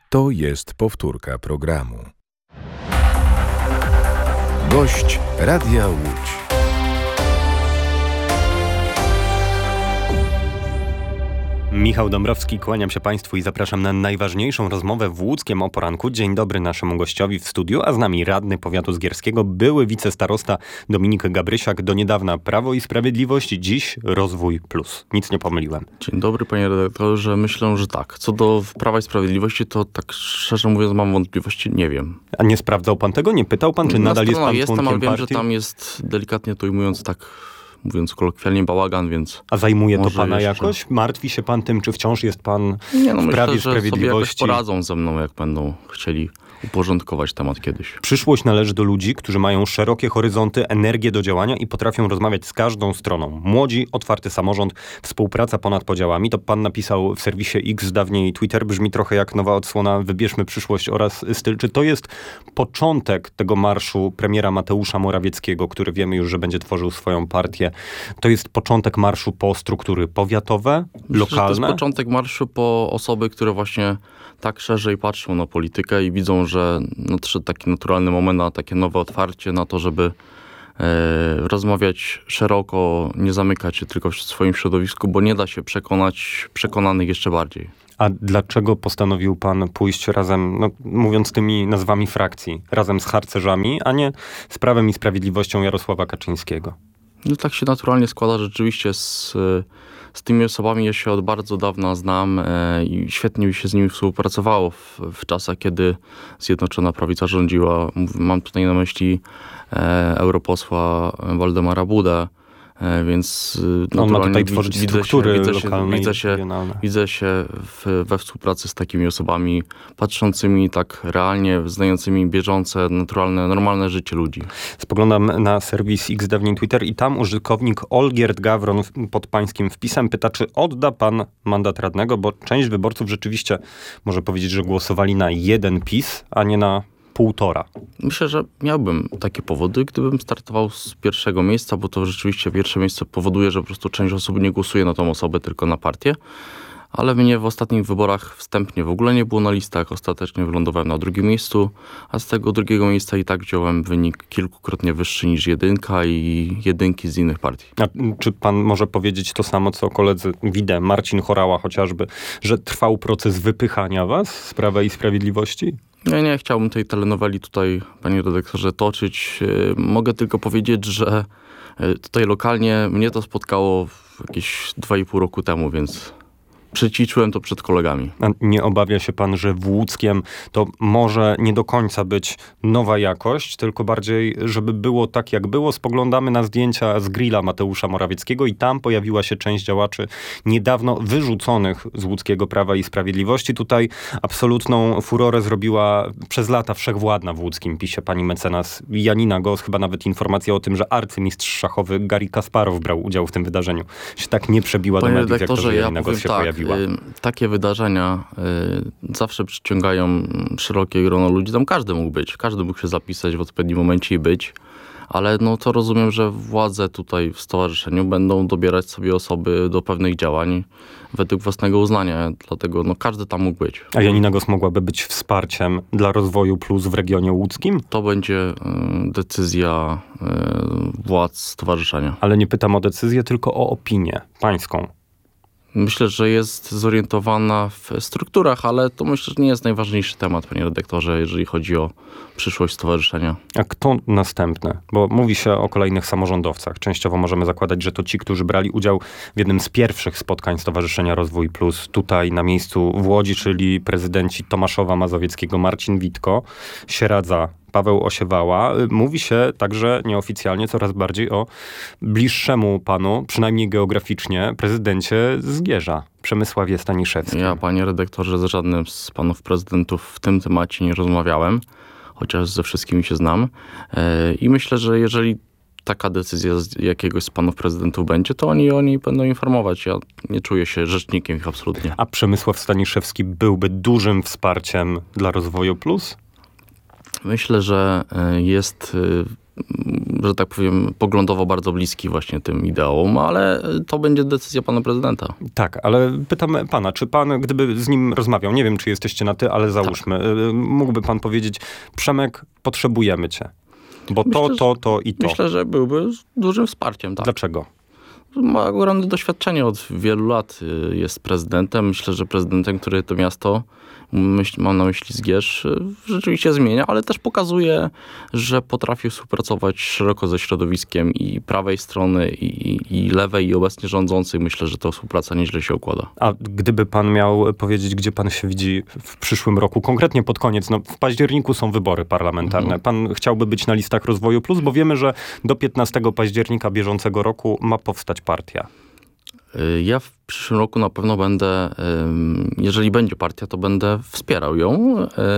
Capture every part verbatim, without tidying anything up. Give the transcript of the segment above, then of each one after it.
To jest powtórka programu. Gość Radia Łódź. Michał Dąbrowski, kłaniam się Państwu i zapraszam na najważniejszą rozmowę w Łódzkiem o poranku. Dzień dobry naszemu gościowi w studiu, a z nami radny powiatu zgierskiego, były wicestarosta Dominik Gabrysiak, do niedawna Prawo i Sprawiedliwość, dziś Rozwój Plus. Nic nie pomyliłem. Dzień dobry, panie redaktorze. Myślę, że tak. Co do Prawa i Sprawiedliwości, to tak szczerze mówiąc mam wątpliwości, nie wiem. A nie sprawdzał pan tego? Nie pytał pan, czy Na nadal jest pan jestem, członkiem ale wiem, partii? że tam jest, delikatnie to ujmując, tak mówiąc kolokwialnie, bałagan, więc... A zajmuje to może pana jeszcze... jakoś? Martwi się pan tym, czy wciąż jest pan nie, no w myślę, Prawie i że sobie jakoś Sprawiedliwości? poradzą ze mną, jak będą chcieli uporządkować temat kiedyś. Przyszłość należy do ludzi, którzy mają szerokie horyzonty, energię do działania i potrafią rozmawiać z każdą stroną. Młodzi, otwarty samorząd, współpraca ponad podziałami. To pan napisał w serwisie X, dawniej Twitter. Brzmi trochę jak nowa odsłona Wybierzmy przyszłość oraz styl. Czy to jest początek tego marszu premiera Mateusza Morawieckiego, który wiemy już, że będzie tworzył swoją partię? To jest początek marszu po struktury powiatowe, Myślę, lokalne? że to jest początek marszu po osoby, które właśnie tak szerzej patrzą na politykę i widzą, że nadszedł taki naturalny moment na takie nowe otwarcie, na to, żeby e, rozmawiać szeroko, nie zamykać się tylko w swoim środowisku, bo nie da się przekonać przekonanych jeszcze bardziej. A dlaczego postanowił pan pójść razem, no, mówiąc tymi nazwami frakcji, razem z harcerzami, a nie z Prawem i Sprawiedliwością Jarosława Kaczyńskiego? No tak się naturalnie składa, rzeczywiście z, z tymi osobami ja się od bardzo dawna znam e, i świetnie mi się z nimi współpracowało w, w czasach, kiedy Zjednoczona Prawica rządziła. Mam tutaj na myśli e, europosła Waldemara Budę, e, więc naturalnie on ma tutaj tworzyć widzę struktury się, widzę lokalne się, widzę i się, regionalne. Widzę się w, we współpracy z takimi osobami, patrzącymi tak realnie, znającymi bieżące, naturalne, normalne życie ludzi. Spoglądam na serwis X, dawniej Twitter, i tam użytkownik Olgierd Gawron pod pańskim wpisem pyta, czy odda pan mandat radnego, bo część wyborców rzeczywiście może powiedzieć, że głosowali na jeden PiS, a nie na półtora. Myślę, że miałbym takie powody, gdybym startował z pierwszego miejsca, bo to rzeczywiście pierwsze miejsce powoduje, że po prostu część osób nie głosuje na tą osobę, tylko na partię. Ale mnie w ostatnich wyborach wstępnie w ogóle nie było na listach. Ostatecznie wylądowałem na drugim miejscu, a z tego drugiego miejsca i tak wziąłem wynik kilkukrotnie wyższy niż jedynka i jedynki z innych partii. A czy pan może powiedzieć to samo, co koledzy widzę, Marcin Horała chociażby, że trwał proces wypychania was z Prawa i Sprawiedliwości? Ja nie chciałbym tej telenoweli tutaj, panie redaktorze, toczyć. Mogę tylko powiedzieć, że tutaj lokalnie mnie to spotkało jakieś dwa i pół roku temu, więc przećwiczyłem to przed kolegami. A nie obawia się pan, że w Łódzkiem to może nie do końca być nowa jakość, tylko bardziej, żeby było tak, jak było? Spoglądamy na zdjęcia z grilla Mateusza Morawieckiego i tam pojawiła się część działaczy niedawno wyrzuconych z łódzkiego Prawa i Sprawiedliwości. Tutaj absolutną furorę zrobiła przez lata wszechwładna w łódzkim PiSie pani mecenas Janina Gos. Chyba nawet informacja o tym, że arcymistrz szachowy Garry Kasparow brał udział w tym wydarzeniu. Się tak nie przebiła Panie do mediów, jak to, że ja Janina Gos się tak, pojawiła. Takie wydarzenia y, zawsze przyciągają szerokie grono ludzi. Tam każdy mógł być. Każdy mógł się zapisać w odpowiednim momencie i być. Ale no to rozumiem, że władze tutaj w stowarzyszeniu będą dobierać sobie osoby do pewnych działań według własnego uznania. Dlatego no każdy tam mógł być. A Janina Gos mogłaby być wsparciem dla Rozwoju Plus w regionie łódzkim? To będzie y, decyzja y, władz stowarzyszenia. Ale nie pytam o decyzję, tylko o opinię pańską. Myślę, że jest zorientowana w strukturach, ale to myślę, że nie jest najważniejszy temat, panie redaktorze, jeżeli chodzi o przyszłość stowarzyszenia. A kto następny? Bo mówi się o kolejnych samorządowcach. Częściowo możemy zakładać, że to ci, którzy brali udział w jednym z pierwszych spotkań Stowarzyszenia Rozwój Plus tutaj na miejscu w Łodzi, czyli prezydenci Tomaszowa Mazowieckiego Marcin Witko, Sieradza Paweł Osiewała. Mówi się także nieoficjalnie coraz bardziej o bliższemu panu, przynajmniej geograficznie, prezydencie Zgierza, Przemysławie Staniszewskim. Ja, panie redaktorze, z żadnym z panów prezydentów w tym temacie nie rozmawiałem, chociaż ze wszystkimi się znam. I myślę, że jeżeli taka decyzja z jakiegoś z panów prezydentów będzie, to oni o niej będą informować. Ja nie czuję się rzecznikiem ich absolutnie. A Przemysław Staniszewski byłby dużym wsparciem dla Rozwoju Plus? Myślę, że jest że tak powiem, poglądowo bardzo bliski właśnie tym ideałom, ale to będzie decyzja pana prezydenta. Tak, ale pytam pana, czy pan, gdyby z nim rozmawiał, nie wiem, czy jesteście na ty, ale załóżmy, tak. mógłby pan powiedzieć, Przemek, potrzebujemy cię, bo myślę, to, to, to i to. Myślę, że byłby z dużym wsparciem, tak. Dlaczego? Ma ogromne doświadczenie, od wielu lat jest prezydentem. Myślę, że prezydentem, który to miasto, myśl, mam na myśli Zgierz, rzeczywiście zmienia, ale też pokazuje, że potrafi współpracować szeroko ze środowiskiem i prawej strony, i, i lewej, i obecnie rządzących. Myślę, że ta współpraca nieźle się układa. A gdyby pan miał powiedzieć, gdzie pan się widzi w przyszłym roku, konkretnie pod koniec, no w październiku są wybory parlamentarne. Mhm. Pan chciałby być na listach Rozwoju Plus, bo wiemy, że do piętnastego października bieżącego roku ma powstać partia. Ja w przyszłym roku na pewno będę, jeżeli będzie partia, to będę wspierał ją,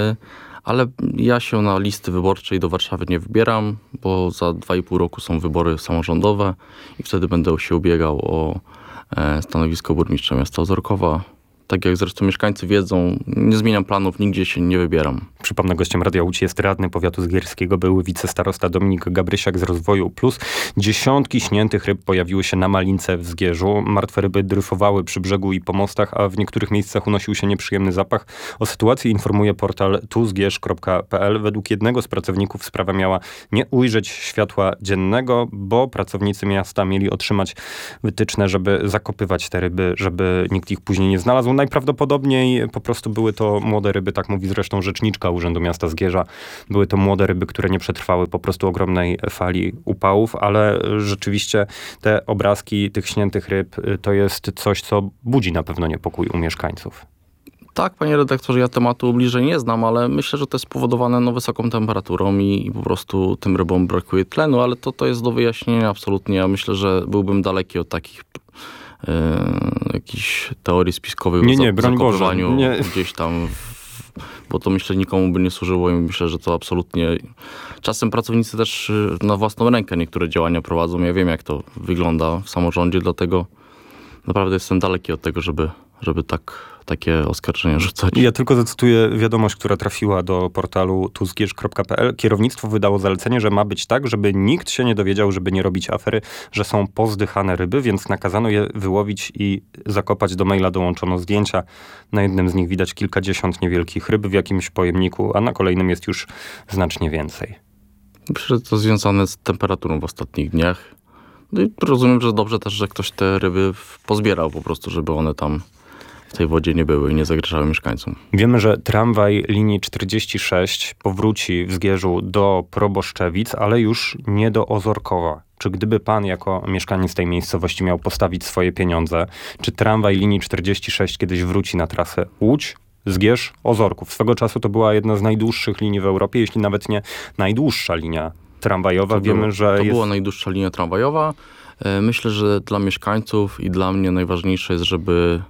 ale ja się na listy wyborczej do Warszawy nie wybieram, bo za dwa i pół roku są wybory samorządowe i wtedy będę się ubiegał o stanowisko burmistrza miasta Ozorkowa. Tak jak zresztą mieszkańcy wiedzą, nie zmieniam planów, nigdzie się nie wybieram. Przypomnę, gościem Radia Łódź jest radny powiatu zgierskiego, były wicestarosta Dominik Gabrysiak z Rozwoju Plus. Dziesiątki śniętych ryb pojawiły się na Malince w Zgierzu. Martwe ryby dryfowały przy brzegu i pomostach, a w niektórych miejscach unosił się nieprzyjemny zapach. O sytuacji informuje portal tuzgierz kropka p l. Według jednego z pracowników sprawa miała nie ujrzeć światła dziennego, bo pracownicy miasta mieli otrzymać wytyczne, żeby zakopywać te ryby, żeby nikt ich później nie znalazł. Najprawdopodobniej po prostu były to młode ryby, tak mówi zresztą rzeczniczka Urzędu Miasta Zgierza. Były to młode ryby, które nie przetrwały po prostu ogromnej fali upałów, ale rzeczywiście te obrazki tych śniętych ryb to jest coś, co budzi na pewno niepokój u mieszkańców. Tak, panie redaktorze, ja tematu bliżej nie znam, ale myślę, że to jest spowodowane no, wysoką temperaturą i, i po prostu tym rybom brakuje tlenu, ale to, to jest do wyjaśnienia absolutnie. Ja myślę, że byłbym daleki od takich Yy, jakichś teorii spiskowych nie, o nie, broń zakopywaniu Boże, nie. gdzieś tam, w, bo to myślę nikomu by nie służyło i myślę, że to absolutnie... Czasem pracownicy też na własną rękę niektóre działania prowadzą. Ja wiem, jak to wygląda w samorządzie, dlatego naprawdę jestem daleki od tego, żeby, żeby tak, takie oskarżenia rzucać. Ja tylko zacytuję wiadomość, która trafiła do portalu tuzgierz kropka p l. Kierownictwo wydało zalecenie, że ma być tak, żeby nikt się nie dowiedział, żeby nie robić afery, że są pozdychane ryby, więc nakazano je wyłowić i zakopać. Do maila dołączono zdjęcia. Na jednym z nich widać kilkadziesiąt niewielkich ryb w jakimś pojemniku, a na kolejnym jest już znacznie więcej. Myślę, że to związane z temperaturą w ostatnich dniach. No i rozumiem, że dobrze też, że ktoś te ryby pozbierał po prostu, żeby one tam w tej wodzie nie były i nie zagrażały mieszkańcom. Wiemy, że tramwaj linii czterdzieści sześć powróci w Zgierzu do Proboszczewic, ale już nie do Ozorkowa. Czy gdyby pan jako mieszkaniec tej miejscowości miał postawić swoje pieniądze, czy tramwaj linii czterdzieści sześć kiedyś wróci na trasę Łódź, Zgierz, Ozorków? Swego czasu to była jedna z najdłuższych linii w Europie, jeśli nawet nie najdłuższa linia tramwajowa. To Wiemy, było, że To jest... była najdłuższa linia tramwajowa. Myślę, że dla mieszkańców i dla mnie najważniejsze jest, żeby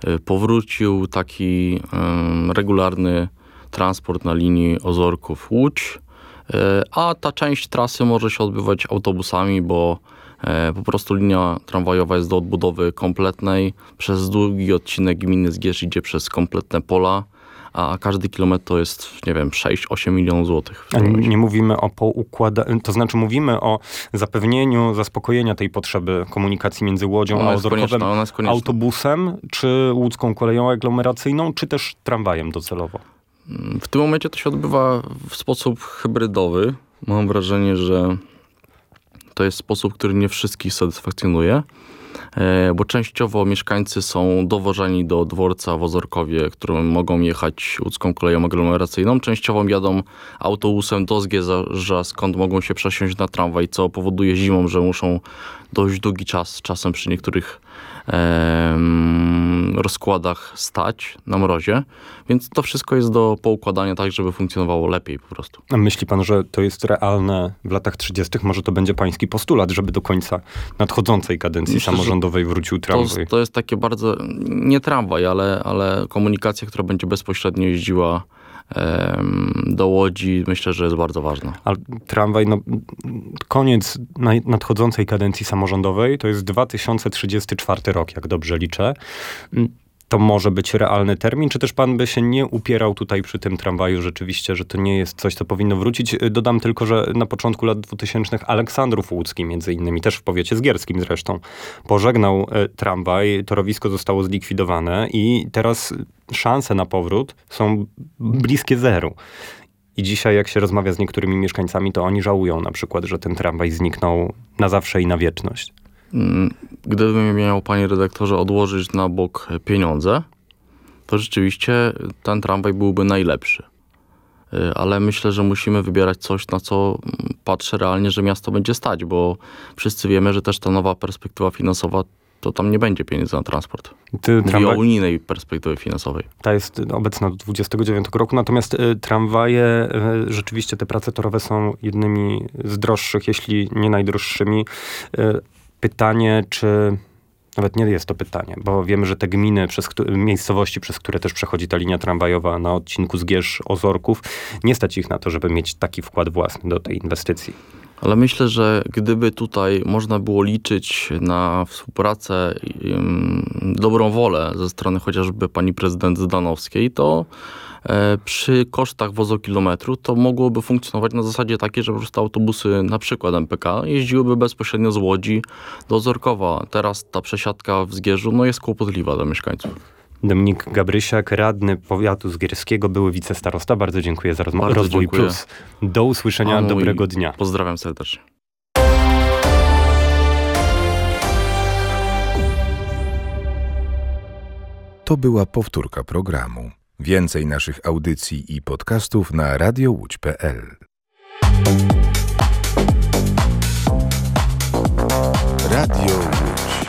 powrócił taki um, regularny transport na linii Ozorków-Łódź, a ta część trasy może się odbywać autobusami, bo e, po prostu linia tramwajowa jest do odbudowy kompletnej. Przez długi odcinek gminy Zgierz idzie przez kompletne pola, a każdy kilometr to jest, nie wiem, sześć osiem milionów złotych. A nie, nie mówimy o poukładaniu, to znaczy mówimy o zapewnieniu zaspokojenia tej potrzeby komunikacji między Łodzią Ona a jest Ozorkowem konieczna, ona jest konieczna. autobusem, czy łódzką koleją aglomeracyjną, czy też tramwajem docelowo? W tym momencie to się odbywa w sposób hybrydowy. Mam wrażenie, że to jest sposób, który nie wszystkich satysfakcjonuje, bo częściowo mieszkańcy są dowożeni do dworca w Ozorkowie, którym mogą jechać łódzką koleją aglomeracyjną. Częściowo jadą autobusem do Zgierza, skąd mogą się przesiąść na tramwaj, co powoduje zimą, że muszą dość długi czas, czasem przy niektórych em, rozkładach stać na mrozie. Więc to wszystko jest do poukładania tak, żeby funkcjonowało lepiej po prostu. A myśli pan, że to jest realne w latach trzydziestych? Może to będzie pański postulat, żeby do końca nadchodzącej kadencji Myślę, samorządowej wrócił tramwaj? To, to jest takie bardzo, nie tramwaj, ale, ale komunikacja, która będzie bezpośrednio jeździła em, do Łodzi, myślę, że jest bardzo ważna. A tramwaj, no koniec nadchodzącej kadencji samorządowej to jest dwa tysiące trzydziesty czwarty rok, jak dobrze liczę. to może być realny termin, czy też pan by się nie upierał tutaj przy tym tramwaju rzeczywiście, że to nie jest coś, co powinno wrócić? Dodam tylko, że na początku lat dwutysięcznych Aleksandrów Łódzki, między innymi, też w powiecie zgierskim zresztą, pożegnał e, tramwaj, torowisko zostało zlikwidowane i teraz szanse na powrót są bliskie zeru. I dzisiaj, jak się rozmawia z niektórymi mieszkańcami, to oni żałują na przykład, że ten tramwaj zniknął na zawsze i na wieczność. Gdybym miał, panie redaktorze, odłożyć na bok pieniądze, to rzeczywiście ten tramwaj byłby najlepszy. Ale myślę, że musimy wybierać coś, na co patrzę realnie, że miasto będzie stać, bo wszyscy wiemy, że też ta nowa perspektywa finansowa, to tam nie będzie pieniędzy na transport. Ty, Mówię tramwaj... o unijnej perspektywie finansowej. Ta jest obecna do dwudziestego dziewiątego roku, natomiast y, tramwaje, y, rzeczywiście te prace torowe są jednymi z droższych, jeśli nie najdroższymi. Y, pytanie, czy... Nawet nie jest to pytanie, bo wiemy, że te gminy, przez któ- miejscowości, przez które też przechodzi ta linia tramwajowa na odcinku Zgierz-Ozorków, nie stać ich na to, żeby mieć taki wkład własny do tej inwestycji. Ale myślę, że gdyby tutaj można było liczyć na współpracę, um, dobrą wolę ze strony chociażby pani prezydent Zdanowskiej, to e, przy kosztach wozokilometru to mogłoby funkcjonować na zasadzie takiej, że po prostu autobusy, na przykład M P K, jeździłyby bezpośrednio z Łodzi do Ozorkowa. Teraz ta przesiadka w Zgierzu no, jest kłopotliwa dla mieszkańców. Dominik Gabrysiak, radny powiatu zgierskiego, były wicestarosta. Bardzo dziękuję za rozmowę. Bardzo Rozwój dziękuję. Plus. Do usłyszenia. Anu Dobrego dnia. Pozdrawiam serdecznie. To była powtórka programu. Więcej naszych audycji i podcastów na radio łódź kropka p l. Radio